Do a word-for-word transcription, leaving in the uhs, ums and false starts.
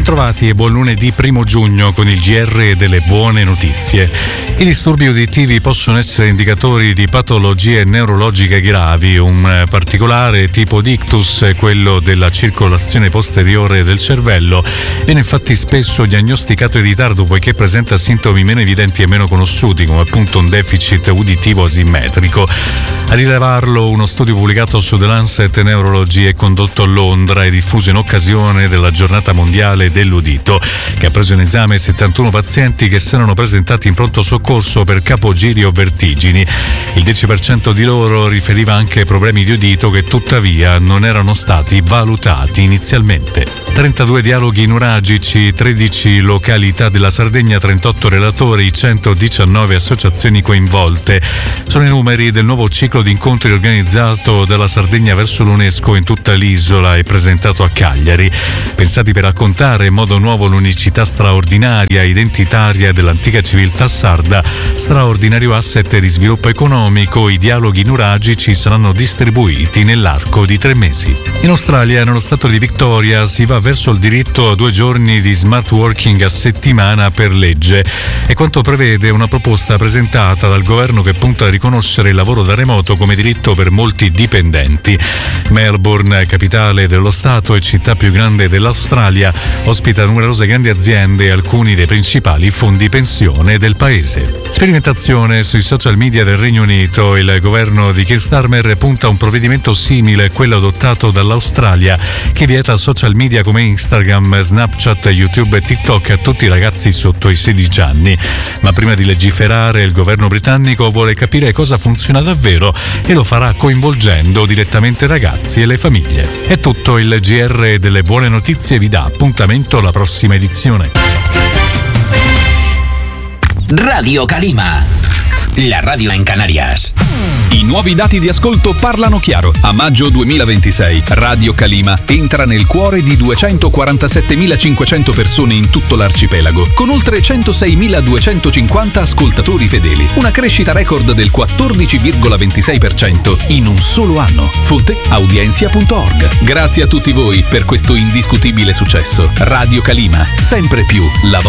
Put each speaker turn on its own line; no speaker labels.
Bentrovati e buon lunedì primo giugno con il G R delle buone notizie. I disturbi uditivi possono essere indicatori di patologie neurologiche gravi. Un particolare tipo di ictus è quello della circolazione posteriore del cervello. Viene infatti spesso diagnosticato in ritardo poiché presenta sintomi meno evidenti e meno conosciuti, come appunto un deficit uditivo asimmetrico. A rilevarlo uno studio pubblicato su The Lancet Neurology e condotto a Londra e diffuso in occasione della giornata mondiale dell'udito, che ha preso in esame settantuno pazienti che si erano presentati in pronto soccorso per capogiri o vertigini. Il dieci per cento di loro riferiva anche problemi di udito che tuttavia non erano stati valutati inizialmente. trentadue dialoghi nuragici, tredici località della Sardegna, trentotto relatori, centodiciannove associazioni coinvolte. Sono i numeri del nuovo ciclo di incontri organizzato dalla Sardegna verso l'UNESCO in tutta l'isola e presentato a Cagliari, pensati per raccontare in modo nuovo l'unicità straordinaria e identitaria dell'antica civiltà sarda, straordinario asset di sviluppo economico. I dialoghi nuragici saranno distribuiti nell'arco di tre mesi. In Australia, nello stato di Victoria, si va verso il diritto a due giorni di smart working a settimana per legge. È quanto prevede una proposta presentata dal governo che punta a riconoscere il lavoro da remoto come diritto per molti dipendenti. Melbourne, capitale dello stato e città più grande dell'Australia, ospita numerose grandi aziende e alcuni dei principali fondi pensione del paese. Sperimentazione sui social media del Regno Unito. Il governo di Keir Starmer punta a un provvedimento simile a quello adottato dall'Australia, che vieta social media come Instagram, Snapchat, YouTube e TikTok a tutti i ragazzi sotto i sedici anni. Ma prima di legiferare, il governo britannico vuole capire cosa funziona davvero e lo farà coinvolgendo direttamente i ragazzi e le famiglie. È tutto. Il G R delle buone notizie vi dà appuntamento alla prossima edizione.
Radio Calima, la radio en Canarias.
I nuovi dati di ascolto parlano chiaro. A maggio duemilaventisei Radio Calima entra nel cuore di duecentoquarantasettemilacinquecento persone in tutto l'arcipelago, con oltre centoseimiladuecentocinquanta ascoltatori fedeli. Una crescita record del quattordici virgola ventisei per cento in un solo anno. Fonte audiencia punto org. Grazie a tutti voi per questo indiscutibile successo. Radio Calima, sempre più la